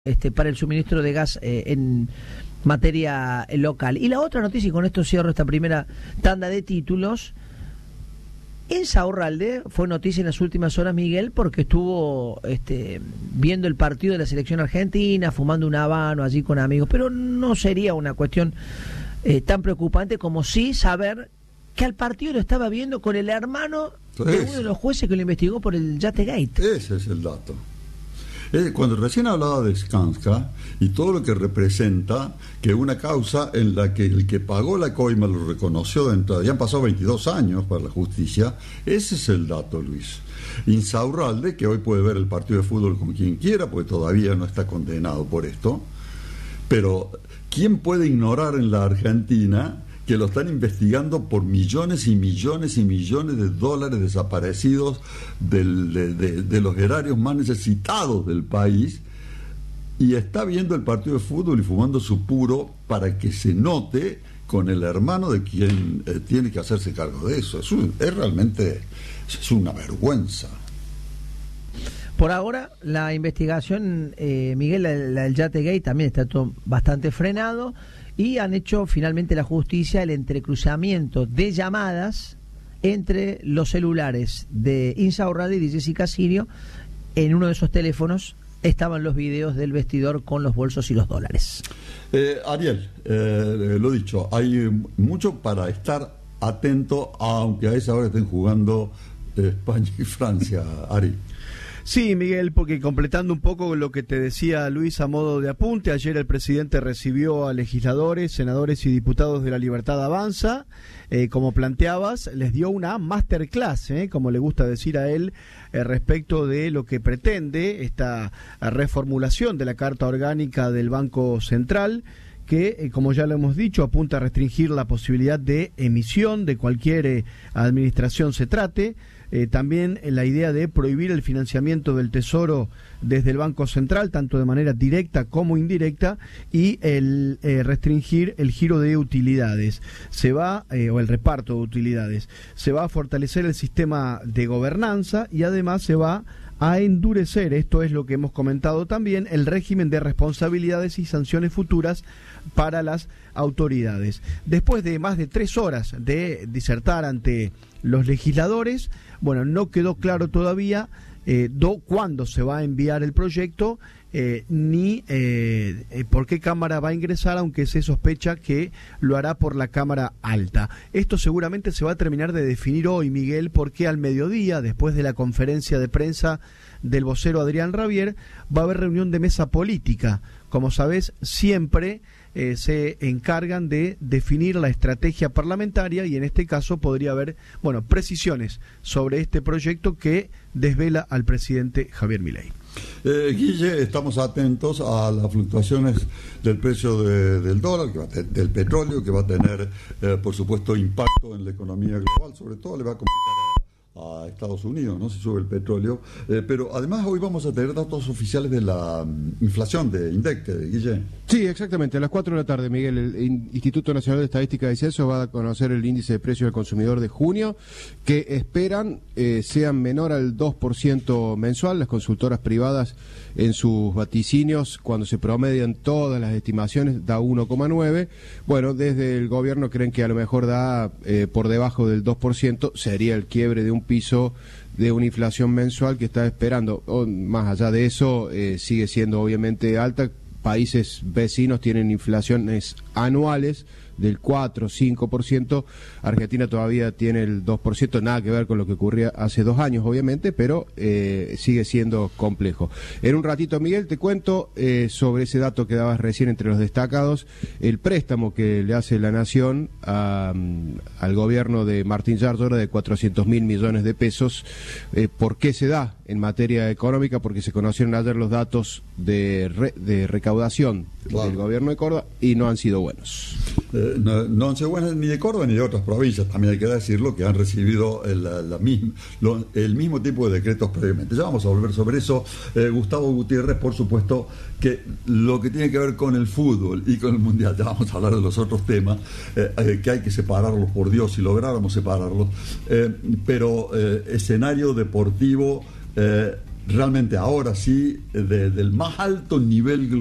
para el suministro de gas en materia local. Y la otra noticia, y con esto cierro esta primera tanda de títulos, Insaurralde fue noticia en las últimas horas, Miguel, porque estuvo viendo el partido de la selección argentina, fumando un habano allí con amigos, pero no sería una cuestión tan preocupante como sí saber que al partido lo estaba viendo con el hermano de uno de los jueces que lo investigó por el Yategate. Ese es el dato. Cuando recién hablaba de Skanska y todo lo que representa, que una causa en la que el que pagó la coima lo reconoció de entrada, ya han pasado 22 años para la justicia, ese es el dato, Luis. Insaurralde, que hoy puede ver el partido de fútbol como quien quiera, porque todavía no está condenado por esto, pero ¿quién puede ignorar en la Argentina que lo están investigando por millones y millones y millones de dólares desaparecidos de los erarios más necesitados del país, y está viendo el partido de fútbol y fumando su puro para que se note con el hermano de quien tiene que hacerse cargo de eso? Es realmente una vergüenza. Por ahora, la investigación, Miguel, la del Yategate también está todo bastante frenado, y han hecho finalmente la justicia el entrecruzamiento de llamadas entre los celulares de Insaurralde y de Jessica Sirio. En uno de esos teléfonos estaban los videos del vestidor con los bolsos y los dólares. Ariel, lo dicho, hay mucho para estar atento, aunque a esa hora estén jugando España y Francia, Ari. Sí, Miguel, porque completando un poco lo que te decía Luis a modo de apunte, ayer el presidente recibió a legisladores, senadores y diputados de La Libertad Avanza, como planteabas, les dio una masterclass, como le gusta decir a él, respecto de lo que pretende esta reformulación de la Carta Orgánica del Banco Central, que, como ya lo hemos dicho, apunta a restringir la posibilidad de emisión de cualquier administración se trate. También la idea de prohibir el financiamiento del Tesoro desde el Banco Central, tanto de manera directa como indirecta, y el restringir el giro de utilidades. O el reparto de utilidades. Se va a fortalecer el sistema de gobernanza y además se va a endurecer, esto es lo que hemos comentado también, el régimen de responsabilidades y sanciones futuras para las autoridades. Después de más de 3 horas de disertar ante los legisladores, bueno, no quedó claro todavía cuándo se va a enviar el proyecto, ni por qué Cámara va a ingresar, aunque se sospecha que lo hará por la Cámara Alta. Esto seguramente se va a terminar de definir hoy, Miguel, porque al mediodía, después de la conferencia de prensa del vocero Adrián Rabier, va a haber reunión de mesa política. Como sabés, siempre se encargan de definir la estrategia parlamentaria, y en este caso podría haber, precisiones sobre este proyecto que desvela al presidente Javier Milei. Guille, estamos atentos a las fluctuaciones del precio del dólar, del petróleo, que va a tener, por supuesto, impacto en la economía global. Sobre todo le va a complicar a Estados Unidos, ¿no? Si sube el petróleo. Pero además hoy vamos a tener datos oficiales de la inflación de INDEC, Guille. Sí, exactamente. A las 4 de la tarde, Miguel, el Instituto Nacional de Estadística y Censo va a conocer el índice de precios del consumidor de junio, que esperan sean menor al 2% mensual. Las consultoras privadas, en sus vaticinios, cuando se promedian todas las estimaciones, da 1,9. Bueno, desde el gobierno creen que a lo mejor da por debajo del 2%, sería el quiebre de un piso de una inflación mensual que está esperando. Más allá de eso, sigue siendo obviamente alta. Países vecinos tienen inflaciones anuales del 4 o 5%, Argentina todavía tiene el 2%, nada que ver con lo que ocurría hace 2 años, obviamente, pero sigue siendo complejo. En un ratito, Miguel, te cuento sobre ese dato que dabas recién entre los destacados, el préstamo que le hace la Nación al gobierno de Martín Yarlora de 400.000 millones de pesos. ¿Por qué se da en materia económica? Porque se conocieron ayer los datos de recaudación del gobierno de Córdoba y no han sido buenos. No han sido buenas ni de Córdoba ni de otras provincias, también hay que decirlo, que han recibido el mismo tipo de decretos previamente. Ya vamos a volver sobre eso. Gustavo Gutiérrez, por supuesto, que lo que tiene que ver con el fútbol y con el Mundial, ya vamos a hablar de los otros temas, que hay que separarlos, por Dios, si lográramos separarlos, pero escenario deportivo realmente ahora sí, del más alto nivel